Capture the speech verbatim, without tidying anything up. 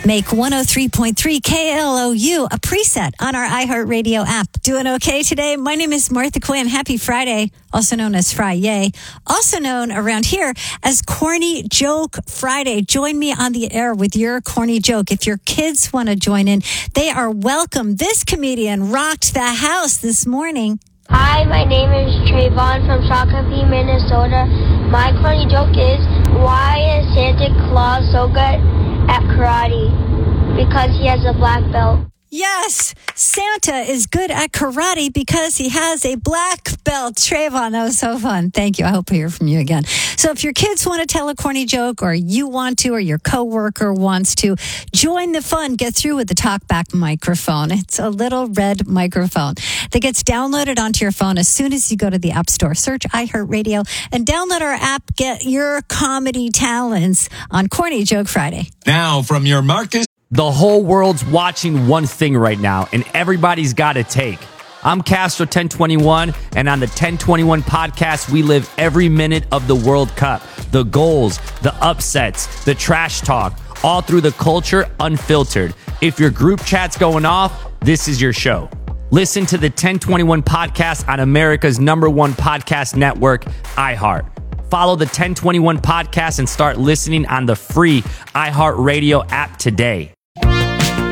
Make one oh three point three K L O U a preset on our iHeartRadio app. Doing okay today? My name is Martha Quinn. Happy Friday, also known as Friday, also known around here as Corny Joke Friday. Join me on the air with your corny joke. If your kids want to join in, they are welcome. This comedian rocked the house this morning. Hi, my name is Trayvon from Shakopee, Minnesota. My corny joke is, why is Santa Claus so good at karate? Because he has a black belt. Yes, Santa is good at karate because he has a black belt. Trayvon, that was so fun. Thank you. I hope I hear from you again. So if your kids want to tell a corny joke, or you want to, or your coworker wants to, join the fun. Get through with the TalkBack microphone. It's a little red microphone that gets downloaded onto your phone as soon as you go to the App Store. Search iHeartRadio and download our app. Get your comedy talents on Corny Joke Friday. Now from your Marcus. The whole world's watching one thing right now, and everybody's got a take. I'm Castro ten twenty-one, and on the ten twenty-one podcast, we live every minute of the World Cup. The goals, the upsets, the trash talk, all through the culture, unfiltered. If your group chat's going off, this is your show. Listen to the ten twenty-one podcast on America's number one podcast network, iHeart. Follow the ten twenty-one podcast and start listening on the free iHeartRadio app today.